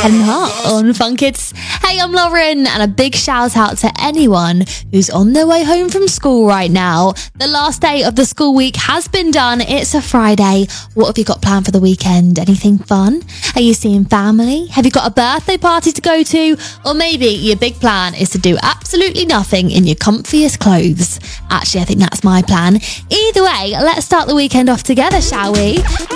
Helen Hart on Fun Kids. Hey, I'm Lauren, and a big shout out to anyone who's on their way home from school right now. The last day of the school week has been done. It's a Friday. What have you got planned for the weekend? Anything fun? Are you seeing family? Have you got a birthday party to go to? Or maybe your big plan is to do absolutely nothing in your comfiest clothes. Actually, I think that's my plan. Either way, let's start the weekend off together, shall we?